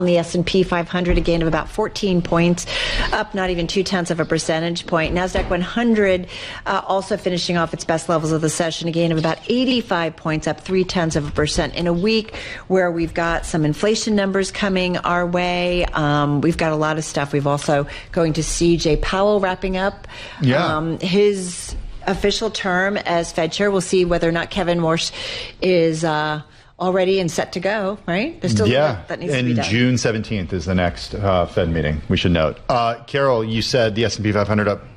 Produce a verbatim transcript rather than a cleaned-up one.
The S and P five hundred, a gain of about fourteen points, up not even two-tenths of a percentage point. NASDAQ one hundred uh, also finishing off its best levels of the session, a gain of about eighty-five points, up three-tenths of a percent in a week where we've got some inflation numbers coming our way. Um, we've got a lot of stuff. We've also going to see Jay Powell wrapping up yeah. um, his official term as Fed chair. We'll see whether or not Kevin Warsh is... Uh, already and set to go, right? There's still yeah, that, that needs and to be done. June seventeenth is the next uh, Fed meeting, we should note. Uh, Carol, you said the S and P five hundred up